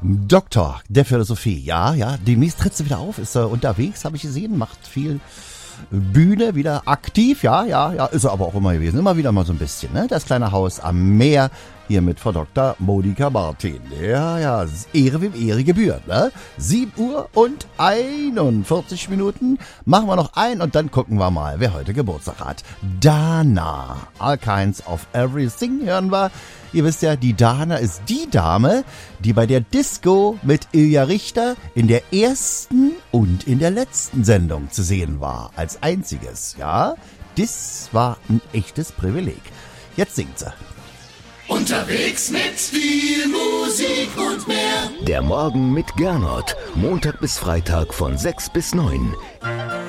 Doktor der Philosophie, ja. Demnächst tritt sie wieder auf, ist unterwegs, habe ich gesehen, macht viel Bühne, wieder aktiv, ja, ist er aber auch immer gewesen, immer wieder mal so ein bisschen, ne? Das kleine Haus am Meer, hier mit Frau Dr. Monika Martin. Ja, Ehre wem Ehre gebührt, ne? 7 Uhr und 41 Minuten, machen wir noch ein und dann gucken wir mal, wer heute Geburtstag hat. Dana, All Kinds of Everything hören wir. Ihr wisst ja, die Dana ist die Dame, die bei der Disco mit Ilja Richter in der ersten und in der letzten Sendung zu sehen war. Als einziges, ja. Das war ein echtes Privileg. Jetzt singt sie. Unterwegs mit viel Musik und mehr. Der Morgen mit Gernot. Montag bis Freitag von 6 bis 9.